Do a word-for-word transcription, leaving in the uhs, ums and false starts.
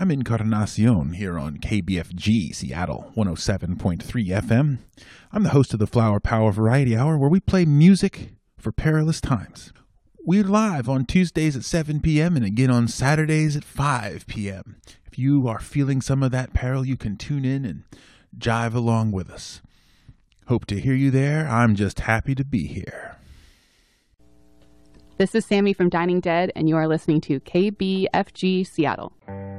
I'm Encarnacion here on K B F G Seattle one oh seven point three F M. I'm the host of the Flower Power Variety Hour, where we play music for perilous times. We're live on Tuesdays at seven p.m. and again on Saturdays at five p.m. If you are feeling some of that peril, you can tune in and jive along with us. Hope to hear you there. I'm just happy to be here. This is Sammy from Dining Dead, and you are listening to K B F G Seattle.